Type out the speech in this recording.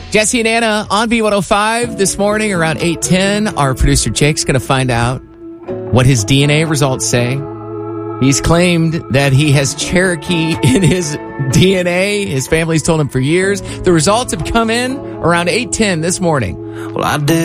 Jesse and Anna on B105 this morning around 8:10. Our producer Jake's going to find out what his DNA results say. He's claimed that he has Cherokee in his DNA. His family's told him for years. The results have come in around 8:10 this morning. Well, I did.